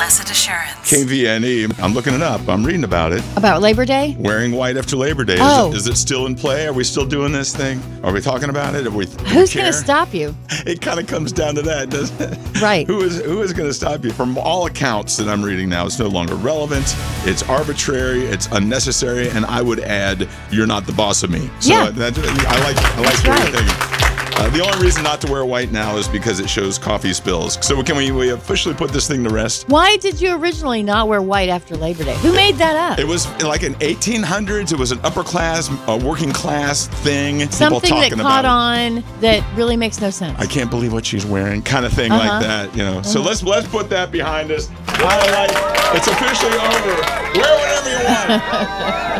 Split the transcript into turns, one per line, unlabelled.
Blessed Assurance.
KVNE. I'm looking it up. I'm reading about it.
About Labor Day?
Wearing white after Labor Day.
Oh.
Is it still in play? Are we still doing this thing? Are we talking about it?
Who's going to stop you?
It kind of comes down to that, doesn't it?
Right.
Who is going to stop you? From all accounts that I'm reading now, it's no longer relevant. It's arbitrary. It's unnecessary. And I would add, you're not the boss of me. So
yeah.
I like what you're thinking. The only reason not to wear white now is because it shows coffee spills. So can we officially put this thing to rest?
Why did you originally not wear white after Labor Day? Who made that up?
It was like in 1800s. It was an upper class, working class thing.
Something that caught on that really makes no sense.
I can't believe what she's wearing, kind of thing like that. You know. So let's put that behind us. It's officially over. Wear whatever you want.